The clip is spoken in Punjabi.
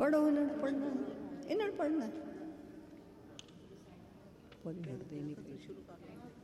ਪੜ੍ਹੋ, ਇਹਨਾਂ ਨੇ ਪੜ੍ਹਨਾ, ਇਹਨਾਂ ਨੇ ਪੜ੍ਹਨਾ। ਪੜ੍ਹੀ ਹਟਦੇ ਨਹੀਂ।